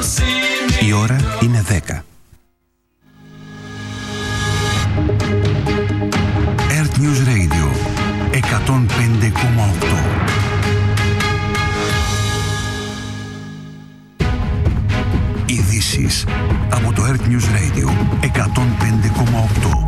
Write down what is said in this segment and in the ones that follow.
Η ώρα είναι 10. Earth News Radio 105,8. Ειδήσεις από το Earth News Radio 105,8.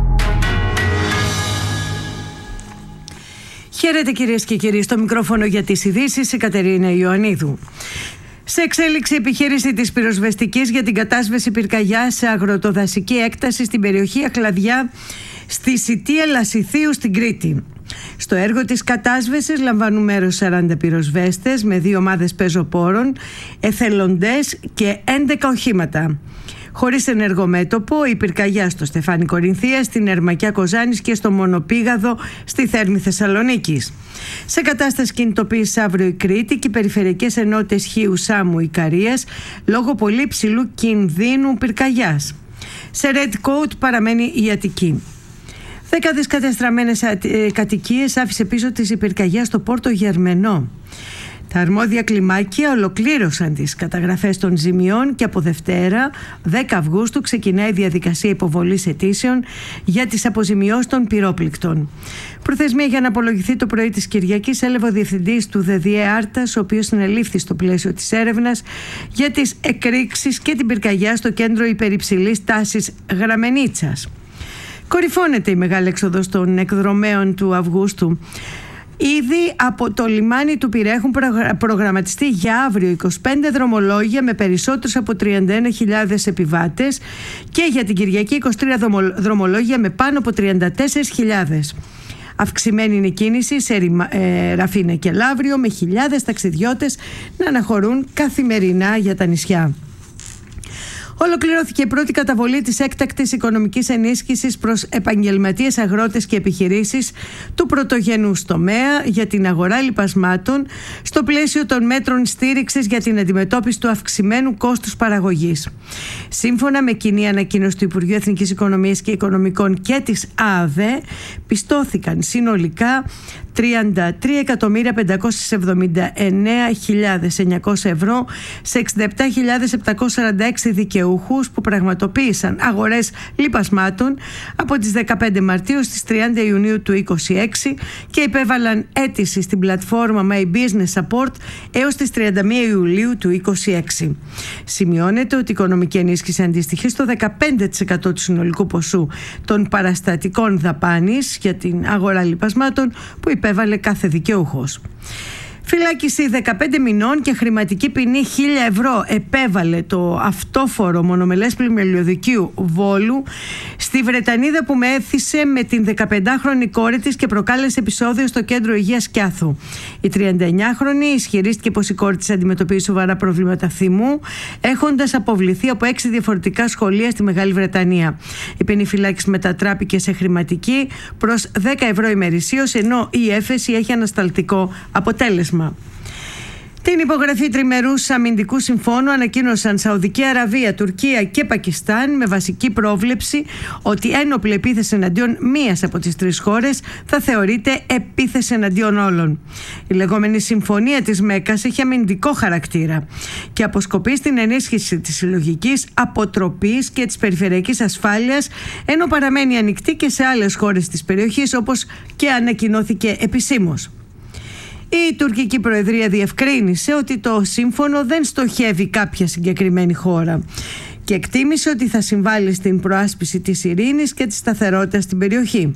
Χαίρετε κυρίες και κύριοι, στο μικρόφωνο για τις ειδήσεις η Κατερίνα Ιωαννίδου. Σε εξέλιξη επιχείρηση της πυροσβεστικής για την κατάσβεση πυρκαγιάς σε αγροτοδασική έκταση στην περιοχή Αχλαδιά στη Σιτία Λασιθίου στην Κρήτη. Στο έργο της κατάσβεσης λαμβάνουν μέρος 40 πυροσβέστες με 2 ομάδες πεζοπόρων, εθελοντές και 11 οχήματα. Χωρίς ενεργομέτωπο, η πυρκαγιά στο Στεφάνι Κορινθία, στην Ερμακιά Κοζάνης και στο Μονοπήγαδο στη Θέρμη Θεσσαλονίκης. Σε κατάσταση κινητοποίησης αύριο η Κρήτη και οι περιφερειακές ενότητες Χίου, Σάμου, Ικαρίας λόγω πολύ ψηλού κινδύνου πυρκαγιάς. Σε Red Coat παραμένει η Αττική. Δεκάδες κατεστραμμένες κατοικίες άφησε πίσω της η πυρκαγιά στο Πόρτο Γερμενό. Τα αρμόδια κλιμάκια ολοκλήρωσαν τις καταγραφές των ζημιών και από Δευτέρα, 10 Αυγούστου, ξεκινάει η διαδικασία υποβολής αιτήσεων για τις αποζημιώσεις των πυρόπληκτων. Προθεσμία για να απολογηθεί το πρωί της Κυριακής έλαβε ο διευθυντής του ΔΔΕ Άρτας, ο οποίος συνελήφθη στο πλαίσιο της έρευνας για τις εκρήξεις και την πυρκαγιά στο κέντρο υπερυψηλής τάσης Γραμμενίτσας. Κορυφώνεται η μεγάλη έξοδος των εκδρομέων του Αυγούστου. Ήδη από το λιμάνι του Πειραιά έχουν προγραμματιστεί για αύριο 25 δρομολόγια με περισσότερους από 31.000 επιβάτες και για την Κυριακή 23 δρομολόγια με πάνω από 34.000. Αυξημένη είναι η κίνηση σε Ραφίνα και Λαύριο με χιλιάδες ταξιδιώτες να αναχωρούν καθημερινά για τα νησιά. Ολοκληρώθηκε η πρώτη καταβολή της έκτακτης οικονομικής ενίσχυσης προς επαγγελματίες, αγρότες και επιχειρήσεις του πρωτογενούς τομέα για την αγορά λιπασμάτων στο πλαίσιο των μέτρων στήριξης για την αντιμετώπιση του αυξημένου κόστους παραγωγής. Σύμφωνα με κοινή ανακοίνωση του Υπουργείου Εθνικής Οικονομίας και Οικονομικών και της ΑΔΕ, πιστώθηκαν συνολικά 33.579.900 ευρώ σε 67.746 δικαιούχους που πραγματοποίησαν αγορές λιπασμάτων από τις 15 Μαρτίου στις 30 Ιουνίου του 2026 και υπέβαλαν αίτηση στην πλατφόρμα My Business Support έως τις 31 Ιουλίου του 2026. Σημειώνεται ότι η οικονομική ενίσχυση αντιστοιχεί στο 15% του συνολικού ποσού των παραστατικών δαπάνης για την αγορά λιπασμάτων που υπέβαλε κάθε δικαιούχος. Φυλάκιση 15 μηνών και χρηματική ποινή 1.000 ευρώ επέβαλε το αυτόφορο μονομελές πλημμυριωδικείου Βόλου στη Βρετανίδα που μέθησε με την 15χρονη κόρη της και προκάλεσε επεισόδιο στο κέντρο υγείας Κιάθου. Η 39χρονη ισχυρίστηκε πως η κόρη της αντιμετωπίζει σοβαρά προβλήματα θυμού, έχοντας αποβληθεί από 6 διαφορετικά σχολεία στη Μεγάλη Βρετανία. Η ποινή φυλάκιση μετατράπηκε σε χρηματική προς 10 ευρώ ημερησίως, ενώ η έφεση έχει ανασταλτικό αποτέλεσμα. Την υπογραφή τριμερούς αμυντικού συμφώνου ανακοίνωσαν Σαουδική Αραβία, Τουρκία και Πακιστάν με βασική πρόβλεψη ότι ένοπλη επίθεση εναντίον μίας από τις 3 χώρες θα θεωρείται επίθεση εναντίον όλων. Η λεγόμενη συμφωνία της Μέκκας έχει αμυντικό χαρακτήρα και αποσκοπεί στην ενίσχυση της συλλογικής αποτροπής και της περιφερειακής ασφάλειας, ενώ παραμένει ανοιχτή και σε άλλες χώρες της περιοχής, όπως και ανακοινώθηκε επισήμως. Η τουρκική προεδρία διευκρίνησε ότι το σύμφωνο δεν στοχεύει κάποια συγκεκριμένη χώρα και εκτίμησε ότι θα συμβάλλει στην προάσπιση της ειρήνης και της σταθερότητας στην περιοχή.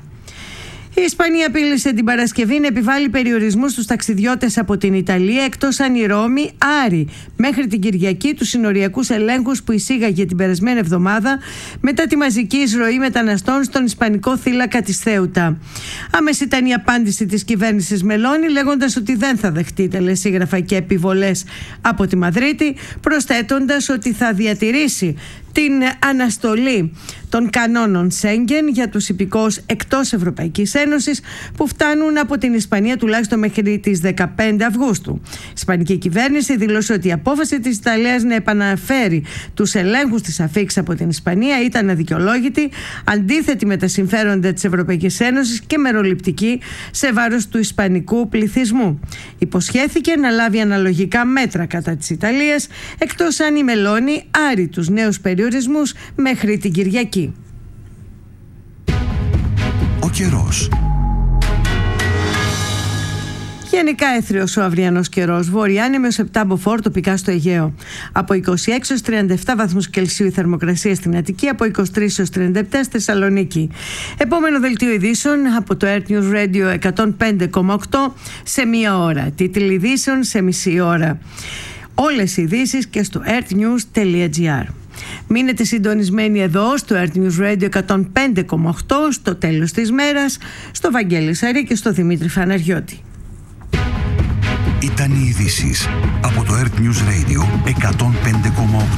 Η Ισπανία απείλησε την Παρασκευή να επιβάλλει περιορισμούς στους ταξιδιώτες από την Ιταλία, εκτός αν η Ρώμη άρει μέχρι την Κυριακή τους συνοριακούς ελέγχους που εισήγαγε την περασμένη εβδομάδα μετά τη μαζική εισρωή μεταναστών στον ισπανικό θύλακα της Θέουτα. Άμεση ήταν η απάντηση της κυβέρνησης Μελώνη, λέγοντας ότι δεν θα δεχτεί τελεσίγραφα και επιβολές από τη Μαδρίτη, προσθέτοντας ότι θα διατηρήσει την αναστολή των κανόνων Σέγγεν για τους υπηκόους εκτός Ευρωπαϊκής Ένωσης που φτάνουν από την Ισπανία τουλάχιστον μέχρι τις 15 Αυγούστου. Η Ισπανική κυβέρνηση δήλωσε ότι η απόφαση της Ιταλίας να επαναφέρει τους ελέγχους της αφίξης από την Ισπανία ήταν αδικαιολόγητη, αντίθετη με τα συμφέροντα της Ευρωπαϊκής Ένωσης και μεροληπτική σε βάρος του ισπανικού πληθυσμού. Υποσχέθηκε να λάβει αναλογικά μέτρα κατά της Ιταλίας, εκτός αν η Μελώνη άρει τους νέους περιορισμούς μέχρι την Κυριακή. Ο καιρός. Γενικά έθριος ο αυριανός καιρός. Βορειάνεμιος 7 μποφόρ τοπικά στο Αιγαίο. Από 26 έως 37 βαθμούς Κελσίου η θερμοκρασία στην Αττική, από 23 έως 37 στη Θεσσαλονίκη. Επόμενο δελτίο ειδήσεων από το Earth News Radio 105,8 σε μία ώρα. Τίτλοι ειδήσεων σε μισή ώρα. Όλες οι ειδήσεις και στο earthnews.gr. Μείνετε συντονισμένοι εδώ στο Earth News Radio 105,8 στο τέλος της μέρας, στο Βαγγέλη Σαρή και στο Δημήτρη Φαναριώτη. Ήταν οι ειδήσεις από το Earth News Radio 105,8.